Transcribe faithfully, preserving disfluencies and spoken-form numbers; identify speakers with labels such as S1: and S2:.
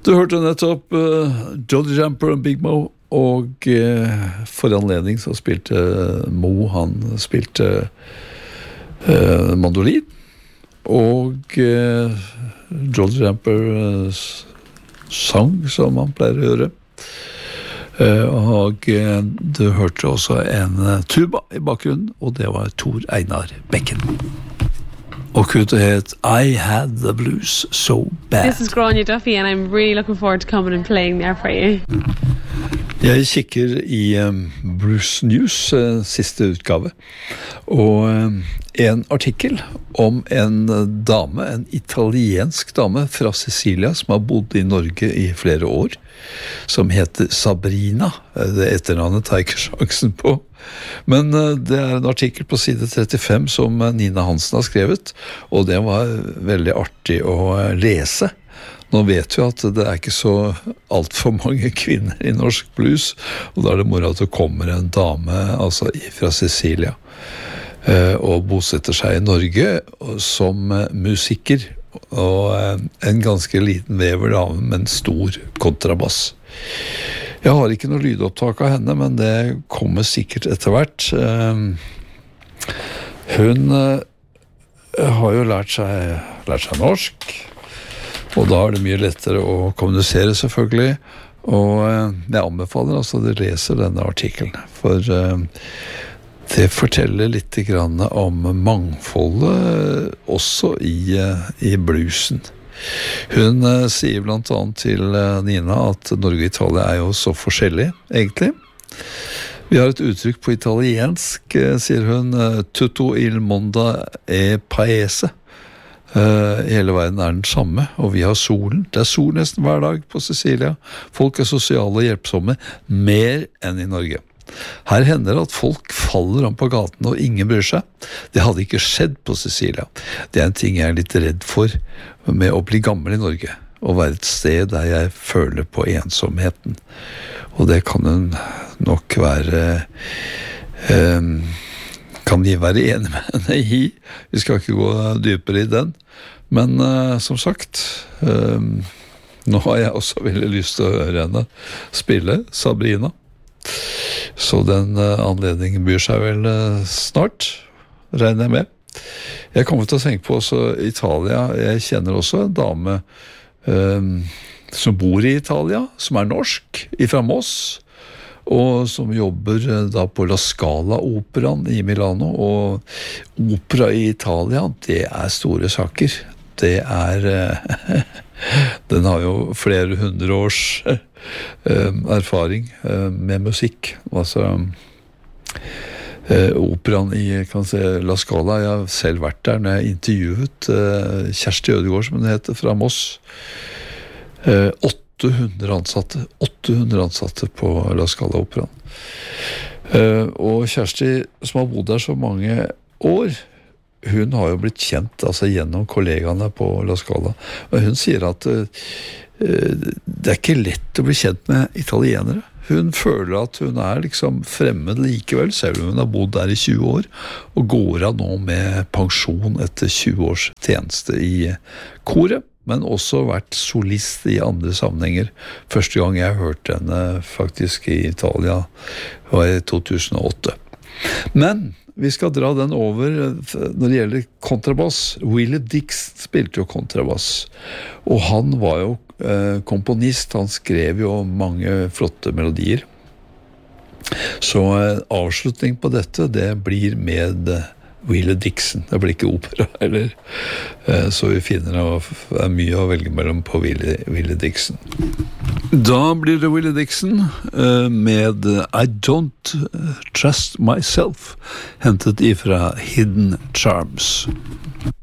S1: Du hørte nettopp uh, Jolly Jumper og Big Mo, og uh, for anledning så spilte Mo, han spilte uh, mandolin, og uh, Jolly Jumper uh, sang, som man pleier å gjøre. Uh, og uh, du hørte også en uh, tuba i bakgrunnen, og det var Tor Einar Bekken. Og kuttet het I Had the Blues So Bad.
S2: This is Grania Duffy, and I'm really looking forward to coming and playing there for you.
S1: Jeg kikker i um, Blues News, uh, siste utgave, og um, en artikkel om en uh, dame, en italiensk dame fra Sicilia, som har bodd i Norge i flere år, som heter Sabrina. Det etternavnet tar jeg ikke sjansen på. Men uh, det er en artikkel på side trettifem som uh, Nina Hansen har skrevet, og det var veldig artig å uh, lese. Nå vet vi at det er ikke så alt for mange kvinner i norsk blues, og da er det moro at det kommer en dame altså, fra Sicilia uh, og bosetter seg i Norge som uh, musiker, og uh, en ganske liten vever dame med en stor kontrabass. Jeg har ikke noe lydopptak av henne, men det kommer sikkert etter hvert. Hun har jo lært seg, lært seg norsk, og da er det mye lettere å kommunisere selvfølgelig, og jeg anbefaler altså at du leser denne artikkelen, for det forteller litt grann om mangfoldet også i, i bluesen. Hun uh, sier blant annet til uh, Nina at Norge og Italia er jo så forskjellige, egentlig. Vi har et uttrykk på italiensk, uh, sier hun, uh, tutto il mondo è paese. Uh, hele verden er den samme, og vi har solen. Det er sol nesten hver dag på Sicilia. Folk er sosiale og hjelpsomme, mer enn i Norge. Her hender det at folk faller om på gaten og ingen bryr seg. Det hadde ikke skjedd på Sicilia. Det er en ting jeg er litt redd for med å bli gammel i Norge, å være et sted der jeg føler på ensomheten. Og det kan hun nok være eh, kan vi være enige med henne i. Vi skal ikke gå dypere i den. Men eh, som sagt, eh, nå har jeg også veldig lyst til å høre henne spille Sabrina. Så den uh, anledningen byr seg vel uh, snart, regner jeg med. Jeg kommer til å tenke på også Italia. Jeg kjenner også en dame um, som bor i Italia, som er norsk, fra Moss, og som jobber uh, da på La Scala-operaen i Milano. Og opera i Italia, det er store saker. Det er... Uh, den har jo flere hundre års uh, erfaring uh, med musikk. Altså uh, operaen i kan se, La Scala, jeg har selv vært der når jeg intervjuet uh, Kjersti Ødegård, som hun heter, fra Moss. Uh, åtte hundre ansatte, åtte hundre ansatte på La Scala-operaen. Uh, og Kjersti, som har bodd der så mange år, hun har jo blitt kjent altså, gjennom kollegaene på La Scala. Og hun sier at uh, det er ikke lett å bli kjent med italienere. Hun føler at hun er liksom fremmed likevel, selv om hun har bodd der i tjue år, og går av nå med pensjon etter tjue års tjeneste i koret, men også vært solist i andre sammenhenger. Første gang jeg hørte henne faktisk i Italia var i to tusen og åtte. Men vi skal dra den over når det gjelder kontrabass. Willie Dixon spilte jo kontrabass, og han var jo eh, komponist. Han skrev jo mange flotte melodier. Så eh, avslutning på dette, det blir med eh, Willie Dixon. Det blir ikke opera, eller eh, så vi finner det er mye å velge mellom på Willie, Willie Dixon. Da blir det Willie Dixon uh, med I Don't Trust Myself, hentet ifra Hidden Charms.